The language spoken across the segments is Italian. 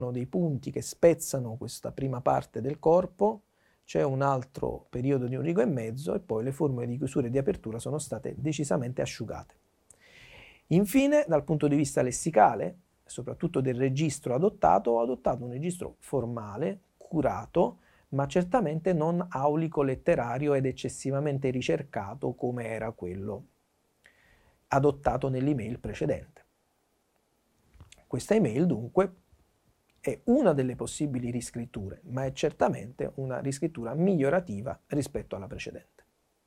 dei punti che spezzano questa prima parte del corpo, c'è un altro periodo di un rigo e mezzo e poi le formule di chiusura e di apertura sono state decisamente asciugate. Infine, dal punto di vista lessicale, soprattutto del registro adottato, ho adottato un registro formale, curato, ma certamente non aulico letterario ed eccessivamente ricercato come era quello adottato nell'email precedente. Questa email dunque è una delle possibili riscritture, ma è certamente una riscrittura migliorativa rispetto alla precedente.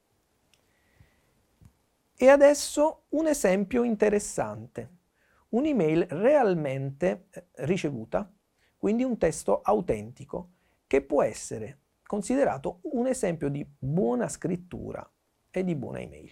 E adesso un esempio interessante, un'email realmente ricevuta, quindi un testo autentico, che può essere considerato un esempio di buona scrittura e di buona email.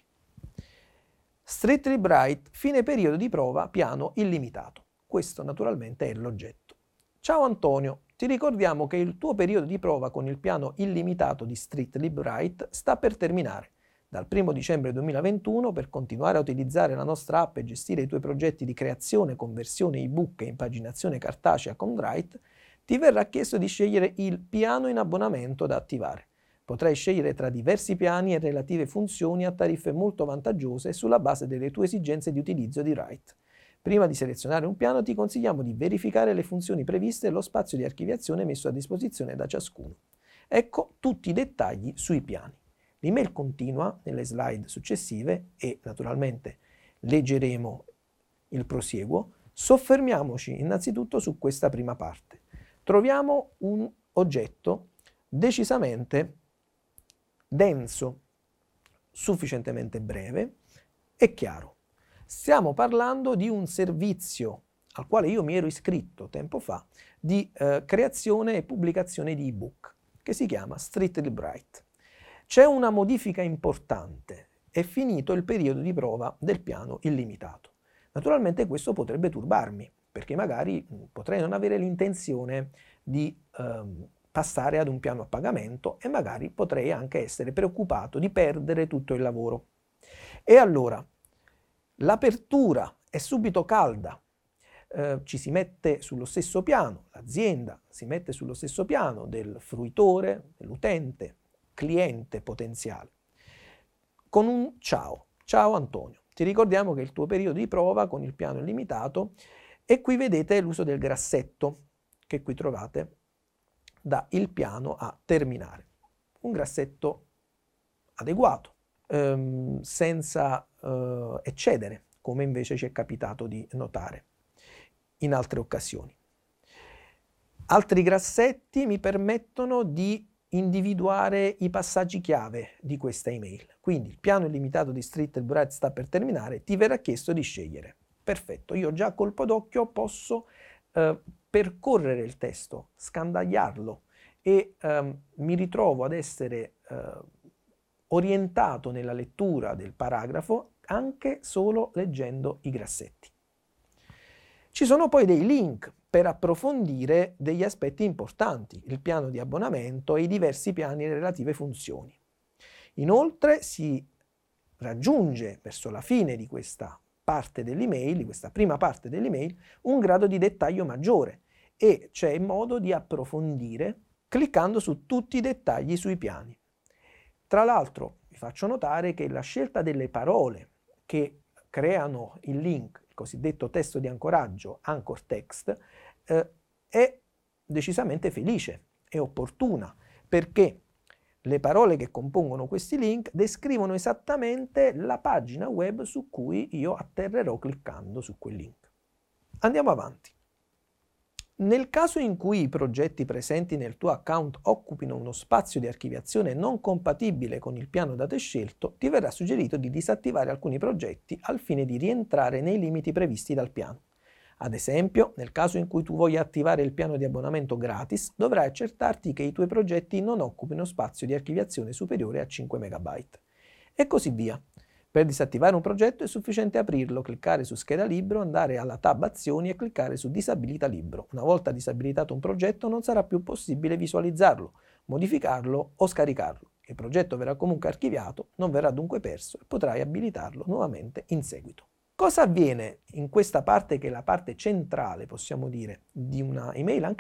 Streetly Bright, fine periodo di prova, piano illimitato. Questo naturalmente è l'oggetto. Ciao Antonio, ti ricordiamo che il tuo periodo di prova con il piano illimitato di Streetly Bright sta per terminare. Dal 1 dicembre 2021, per continuare a utilizzare la nostra app e gestire i tuoi progetti di creazione, conversione ebook e impaginazione cartacea con Write, ti verrà chiesto di scegliere il piano in abbonamento da attivare. Potrai scegliere tra diversi piani e relative funzioni a tariffe molto vantaggiose sulla base delle tue esigenze di utilizzo di Write. Prima di selezionare un piano ti consigliamo di verificare le funzioni previste e lo spazio di archiviazione messo a disposizione da ciascuno. Ecco tutti i dettagli sui piani. L'email continua nelle slide successive e naturalmente leggeremo il prosieguo. Soffermiamoci innanzitutto su questa prima parte. Troviamo un oggetto decisamente denso, sufficientemente breve e chiaro. Stiamo parlando di un servizio al quale io mi ero iscritto tempo fa di creazione e pubblicazione di ebook che si chiama Streetly Bright. C'è una modifica importante, è finito il periodo di prova del piano illimitato. Naturalmente questo potrebbe turbarmi, perché magari potrei non avere l'intenzione di passare ad un piano a pagamento e magari potrei anche essere preoccupato di perdere tutto il lavoro. E allora, l'apertura è subito calda, ci si mette sullo stesso piano, l'azienda si mette sullo stesso piano del fruitore, dell'utente, cliente potenziale, con un ciao. Ciao Antonio, ti ricordiamo che il tuo periodo di prova con il piano illimitato e qui vedete l'uso del grassetto che qui trovate da il piano a terminare. Un grassetto adeguato, senza eccedere, come invece ci è capitato di notare in altre occasioni. Altri grassetti mi permettono di individuare i passaggi chiave di questa email. Quindi il piano illimitato di Streetly Bright sta per terminare, ti verrà chiesto di scegliere. Perfetto, io già a colpo d'occhio posso percorrere il testo, scandagliarlo e mi ritrovo ad essere orientato nella lettura del paragrafo anche solo leggendo i grassetti. Ci sono poi dei link per approfondire degli aspetti importanti, il piano di abbonamento e i diversi piani e le relative funzioni. Inoltre si raggiunge verso la fine di questa parte dell'email, di questa prima parte dell'email, un grado di dettaglio maggiore e c'è modo di approfondire cliccando su tutti i dettagli sui piani. Tra l'altro vi faccio notare che la scelta delle parole che creano il link, il cosiddetto testo di ancoraggio, anchor text, è decisamente felice, è opportuna, perché le parole che compongono questi link descrivono esattamente la pagina web su cui io atterrerò cliccando su quel link. Andiamo avanti. Nel caso in cui i progetti presenti nel tuo account occupino uno spazio di archiviazione non compatibile con il piano da te scelto, ti verrà suggerito di disattivare alcuni progetti al fine di rientrare nei limiti previsti dal piano. Ad esempio, nel caso in cui tu voglia attivare il piano di abbonamento gratis, dovrai accertarti che i tuoi progetti non occupino spazio di archiviazione superiore a 5 MB. E così via. Per disattivare un progetto è sufficiente aprirlo, cliccare su scheda libro, andare alla tab azioni e cliccare su disabilita libro. Una volta disabilitato un progetto non sarà più possibile visualizzarlo, modificarlo o scaricarlo. Il progetto verrà comunque archiviato, non verrà dunque perso e potrai abilitarlo nuovamente in seguito. Cosa avviene in questa parte che è la parte centrale, possiamo dire, di una email, anche